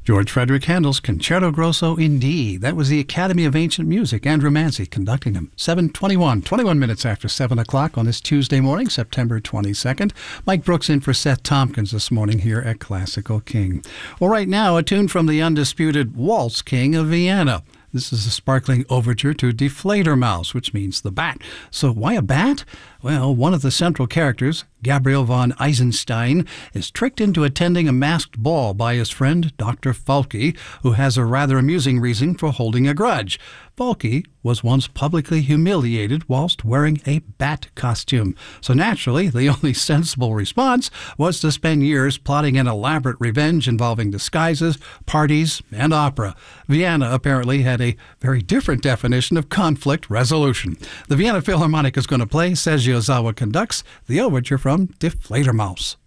George Frederick Handel's Concerto Grosso in D. That was the Academy of Ancient Music, Andrew Manzi conducting them. 21 minutes after 7 o'clock on this Tuesday morning, September 22nd. Mike Brooks in for Seth Tompkins this morning here at Classical King. Well, right now, a tune from the undisputed Waltz King of Vienna. This is a sparkling overture to Die Fledermaus, which means the bat. So why a bat? Well, one of the central characters, Gabriel von Eisenstein, is tricked into attending a masked ball by his friend, Dr. Falke, who has a rather amusing reason for holding a grudge. Falke was once publicly humiliated whilst wearing a bat costume. So naturally, the only sensible response was to spend years plotting an elaborate revenge involving disguises, parties, and opera. Vienna apparently had a very different definition of conflict resolution. The Vienna Philharmonic is going to play, Seiji Ozawa conducts, the overture from Die Fledermaus.